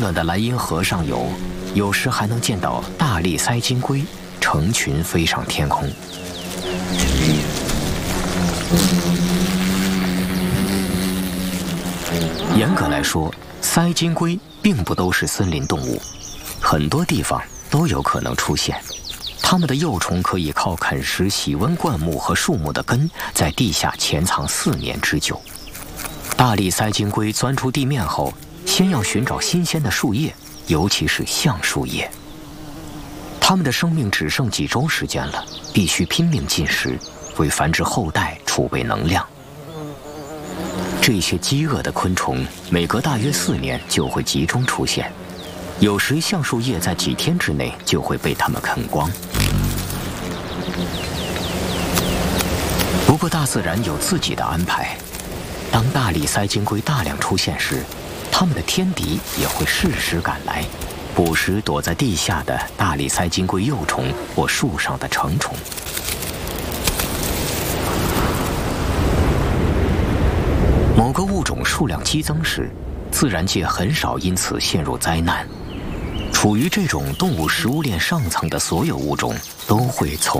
暖的莱茵河上游，有时还能见到大力塞金龟成群飞上天空。严格来说，塞金龟并不都是森林动物，很多地方都有可能出现。它们的幼虫可以靠啃食喜温灌木和树木的根，在地下潜藏4年之久。大力塞金龟钻出地面后，先要寻找新鲜的树叶，尤其是橡树叶。它们的生命只剩几周时间了，必须拼命进食，为繁殖后代储备能量。这些饥饿的昆虫每隔大约4年就会集中出现，有时橡树叶在几天之内就会被它们啃光。不过大自然有自己的安排，当大力塞金龟大量出现时，它们的天敌也会适时赶来，捕食躲在地下的大力塞金龟幼虫或树上的成虫。某个物种数量激增时，自然界很少因此陷入灾难。处于这种动物食物链上层的所有物种都会从